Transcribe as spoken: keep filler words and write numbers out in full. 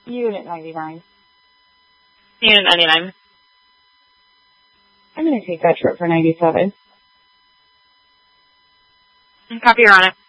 Unit ninety-nine. Unit ninety-nine. I'm going to take that trip for ninety-seven. Copy, you're on it.